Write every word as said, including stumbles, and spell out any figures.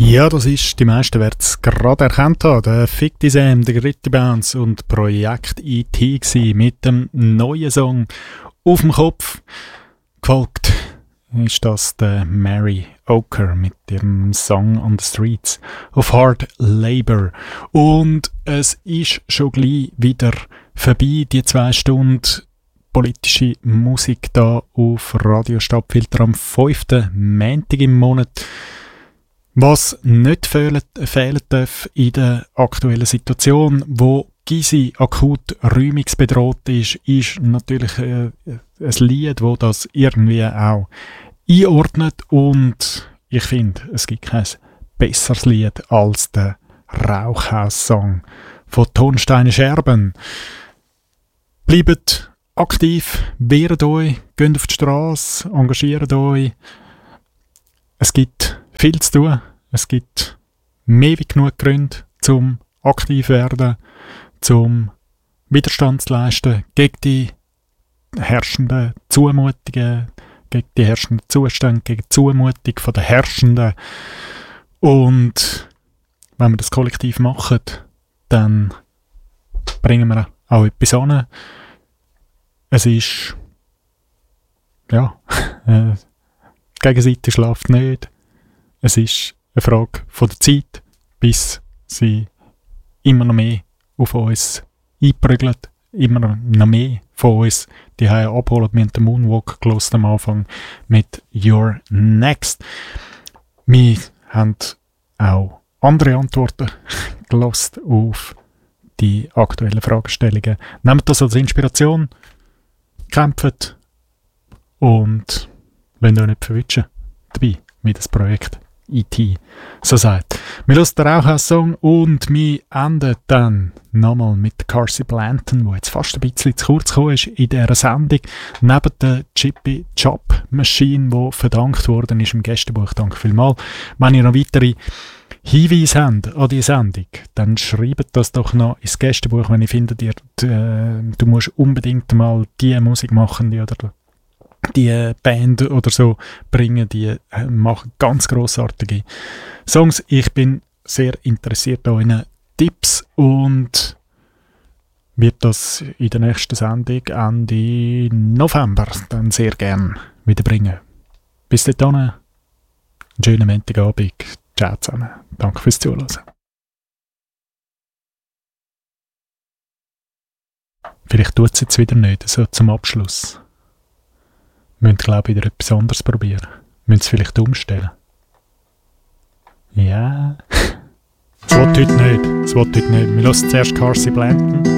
Ja, das ist, die meisten werden es gerade erkannt haben, der Fifty Sam, der Gritty Bounce und Projekt E T gewesen, mit dem neuen Song «Auf dem Kopf». Gefolgt ist das der Mary Oker mit ihrem Song «On the Streets of Hard Labour». Und es ist schon gleich wieder vorbei, die zwei Stunden politische Musik da auf Radio Stadtfilter am fünften Montag im Monat. Was nicht fehlen, fehlen darf in der aktuellen Situation, wo Gysi akut räumungsbedroht ist, ist natürlich äh, ein Lied, das das irgendwie auch einordnet. Und ich finde, es gibt kein besseres Lied als der Rauchhaus-Song von Tonsteine Scherben. Bleibt aktiv, wehrt euch, geht auf die Straße, engagiert euch. Es gibt viel zu tun. Es gibt mehr wie genug Gründe, zum aktiv werden, zum Widerstand zu leisten gegen die herrschenden Zumutungen, gegen die herrschenden Zustände, gegen die Zumutung von den Herrschenden. Und wenn wir das kollektiv machen, dann bringen wir auch etwas an. Es ist ja, äh, die Gegenseite schläft nicht. Es ist eine Frage von der Zeit, bis sie immer noch mehr auf uns einprügelt, immer noch mehr von uns die Hause abholen. Wir haben den Moonwalk gehört am Anfang mit «You're Next». Wir haben auch andere Antworten gehört auf die aktuellen Fragestellungen. Nehmt das als Inspiration, kämpft und lasst euch nicht verwischen dabei, wie das Projekt E T so sagt. Wir hören den Rauchhaus-Song und wir enden dann nochmal mit Carsey Blanton, der jetzt fast ein bisschen zu kurz gekommen ist in dieser Sendung. Neben der Chippy Chop Machine, die verdankt worden ist im Gästebuch. Danke vielmals. Wenn ihr noch weitere Hinweise habt an die Sendung, dann schreibt das doch noch ins Gästebuch, wenn ihr findet, ihr, äh, du musst unbedingt mal die Musik machen, die oder die Band oder so bringen, die äh, machen ganz grossartige Songs. Ich bin sehr interessiert an euren Tipps und wird das in der nächsten Sendung Ende November dann sehr gern wieder bringen. Bis dahin, einen schönen Montagabend. Ciao zusammen. Danke fürs Zuhören. Vielleicht tut es jetzt wieder nicht, so zum Abschluss. Wir müssen, glaube ich, wieder etwas anderes probieren. Wir müssen es vielleicht umstellen. Ja. Es will heute nicht. Es will heute nicht. Wir hören zuerst Carsey Blanton.